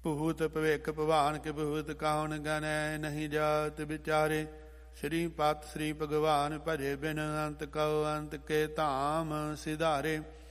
ਭੂਤ ਭਵਿਖ ਭਵਾਨ ਕੇ ਭੂਤ ਕਾਉਣ ਗਨੈ ਨਹੀਂ ਜਾਤ ਵਿਚਾਰੇ। ਸ੍ਰੀ ਪਤ ਸ੍ਰੀ ਭਗਵਾਨ ਭਜੇ ਬਿਨ ਅੰਤ ਕਉ ਅੰਤ ਕੇ ਧਾਮ ਸਿਧਾਰੇ।